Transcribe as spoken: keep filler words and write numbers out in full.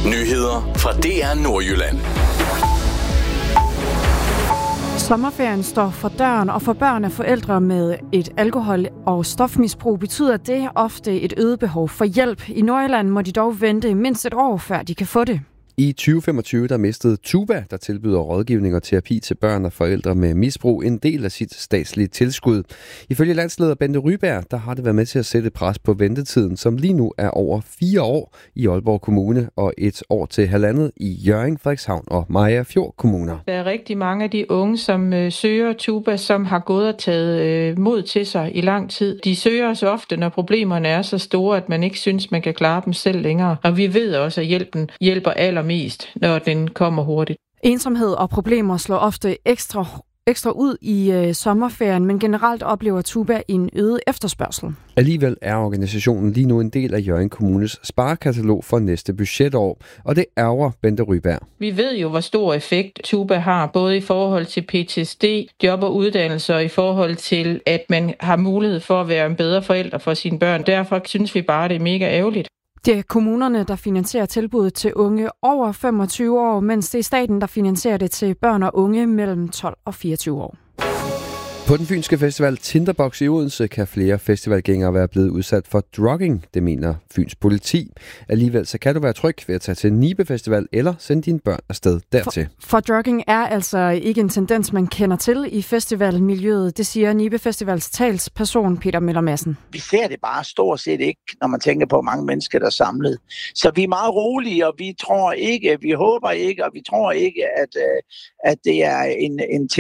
Nyheder fra D R Nordjylland. Sommerferien står for døren, og for børn af forældre med et alkohol- og stofmisbrug betyder det ofte et øget behov for hjælp. I Nordjylland må de dog vente mindst et år, før de kan få det. I tyve femogtyve der mistede Tuba, der tilbyder rådgivning og terapi til børn og forældre med misbrug, en del af sit statslige tilskud. Ifølge landsleder Bente Ryberg, der har det været med til at sætte pres på ventetiden, som lige nu er over fire år i Aalborg Kommune og et år til halvandet i Hjørring, Frederikshavn og Mariagerfjord kommuner. Der er rigtig mange af de unge, som øh, søger Tuba, som har gået og taget øh, mod til sig i lang tid. De søger så ofte, når problemerne er så store, at man ikke synes, man kan klare dem selv længere. Og vi ved også, at hjælpen hjælper aller mest, når den kommer hurtigt. Ensomhed og problemer slår ofte ekstra, ekstra ud i øh, sommerferien, men generelt oplever Tuba en øget efterspørgsel. Alligevel er organisationen lige nu en del af Hjørring Kommunes sparekatalog for næste budgetår, og det ærger Bente Ryberg. Vi ved jo, hvor stor effekt Tuba har, både i forhold til P T S D, job og uddannelse, og i forhold til, at man har mulighed for at være en bedre forælder for sine børn. Derfor synes vi bare, det er mega ærgerligt. Det er kommunerne, der finansierer tilbuddet til unge over femogtyve år, mens det er staten, der finansierer det til børn og unge mellem tolv og fireogtyve år. På den fynske festival Tinderbox i Odense kan flere festivalgængere være blevet udsat for drugging, det mener Fyns politi. Alligevel så kan du være tryg ved at tage til Nibe Festival eller sende dine børn afsted dertil. For, for drugging er altså ikke en tendens, man kender til i festivalmiljøet, det siger Nibe Festivals talsperson Peter Møller Madsen. Vi ser det bare stort set ikke, når man tænker på, hvor mange mennesker, der er samlet. Så vi er meget rolige, og vi tror ikke, vi håber ikke, og vi tror ikke, at, at det er en, en